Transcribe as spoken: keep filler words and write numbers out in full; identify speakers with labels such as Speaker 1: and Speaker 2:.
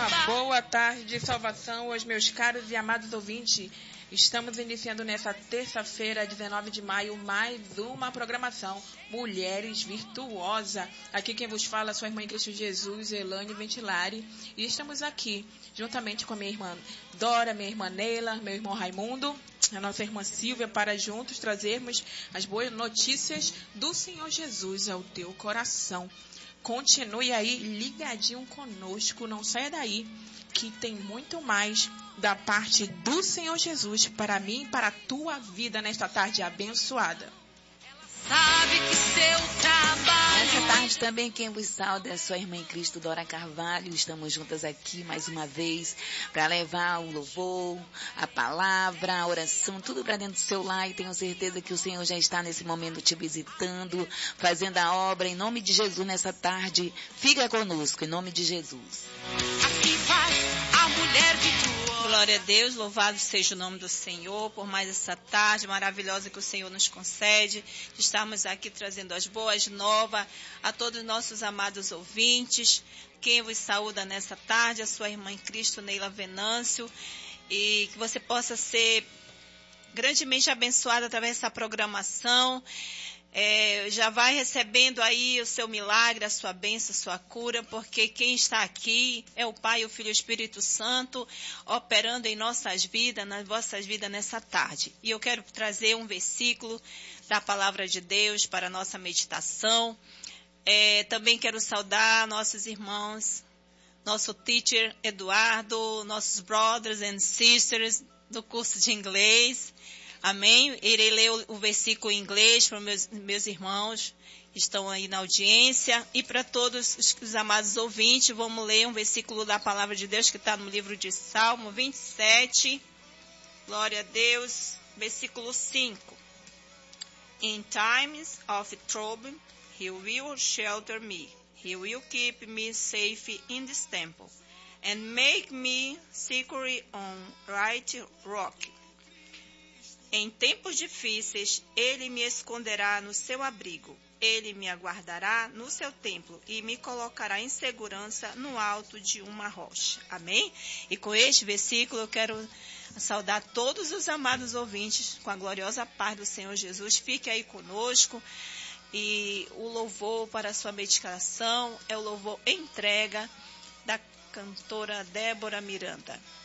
Speaker 1: Uma boa tarde de salvação aos meus caros e amados ouvintes. Estamos iniciando nessa terça-feira, dezenove de maio, mais uma programação Mulheres Virtuosa. Aqui quem vos fala é sua irmã em Cristo Jesus, Elane Ventilari. E estamos aqui, juntamente com a minha irmã Dora, minha irmã Neila, meu irmão Raimundo, a nossa irmã Silvia, para juntos trazermos as boas notícias do Senhor Jesus ao teu coração. Continue aí ligadinho conosco, não saia daí, que tem muito mais da parte do Senhor Jesus para mim e para a tua vida nesta tarde abençoada.
Speaker 2: Sabe que seu trabalho...
Speaker 3: Nessa tarde também quem vos sauda é a sua irmã em Cristo, Dora Carvalho. Estamos juntas aqui mais uma vez para levar o louvor, a palavra, a oração, tudo para dentro do seu lar. E tenho certeza que o Senhor já está nesse momento te visitando, fazendo a obra em nome de Jesus nessa tarde. Fica conosco, em nome de Jesus.
Speaker 2: Aqui vai a mulher virtuosa.
Speaker 4: Glória a Deus, louvado seja o nome do Senhor por mais essa tarde maravilhosa que o Senhor nos concede. Estamos aqui trazendo as boas novas a todos os nossos amados ouvintes. Quem vos saúda nessa tarde, a sua irmã em Cristo, Neila Venâncio, e que você possa ser grandemente abençoado através dessa programação. É, já vai recebendo aí o seu milagre, a sua bênção, a sua cura, porque quem está aqui é o Pai, o Filho e o Espírito Santo, operando em nossas vidas, nas vossas vidas nessa tarde. E eu quero trazer um versículo da Palavra de Deus para a nossa meditação. É, também quero saudar nossos irmãos, nosso teacher Eduardo, nossos brothers and sisters do curso de inglês. Amém? Irei ler o, o versículo em inglês para meus, meus irmãos que estão aí na audiência. E para todos os, os amados ouvintes, vamos ler um versículo da Palavra de Deus que está no livro de Salmo vinte e sete. Glória a Deus. Versículo cinco. In times of trouble, he will shelter me. He will keep me safe in this temple and make me secure on right rock. Em tempos difíceis, ele me esconderá no seu abrigo. Ele me aguardará no seu templo e me colocará em segurança no alto de uma rocha. Amém? E com este versículo eu quero saudar todos os amados ouvintes com a gloriosa paz do Senhor Jesus. Fique aí conosco. E o louvor para a sua meditação é o louvor Entrega, da cantora Débora Miranda.